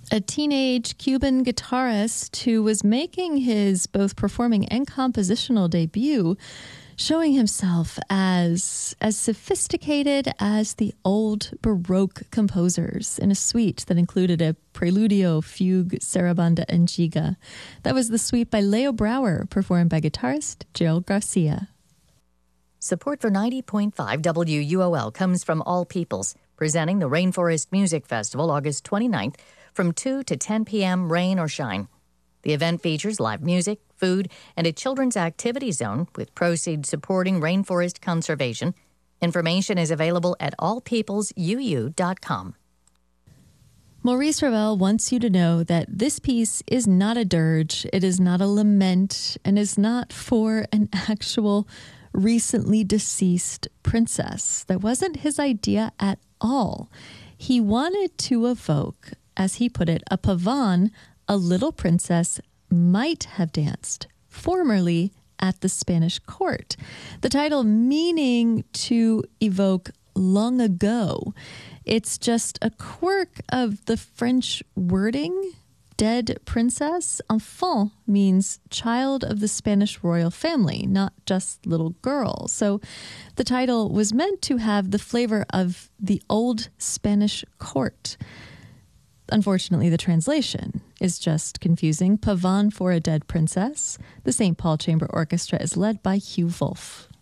a teenage Cuban guitarist who was making his both performing and compositional debut, showing himself as sophisticated as the old Baroque composers in a suite that included a preludio, fugue, sarabanda, and giga. That was the suite by Leo Brouwer, performed by guitarist Gerald Garcia. Support for 90.5 WUOL comes from All Peoples, presenting the Rainforest Music Festival August 29th from 2 to 10 p.m., rain or shine. The event features live music, food, and a children's activity zone with proceeds supporting rainforest conservation. Information is available at allpeoplesuu.com. Maurice Ravel wants you to know that this piece is not a dirge, it is not a lament, and is not for an actual recently deceased princess. That wasn't his idea at all. He wanted to evoke, as he put it, a pavane a little princess might have danced formerly at the Spanish court. The title meaning to evoke long ago. It's just a quirk of the French wording. Dead princess. Enfant means child of the Spanish royal family, not just little girl. So the title was meant to have the flavor of the old Spanish court. Unfortunately, the translation is just confusing. Pavane for a dead princess. The St. Paul Chamber Orchestra is led by Hugh Wolf.